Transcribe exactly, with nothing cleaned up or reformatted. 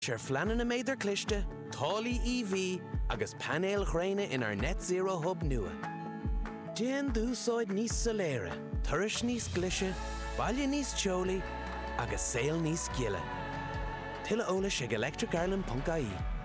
Seir fleanan na méidir cliste, tálaí E V agus panéal chréine in our net zero hub nua. Déan dúsáid níos soléire, turais níos glise, baile níos teolaí agus saol níos giile. Tuile eolais ag electric ireland dot I E.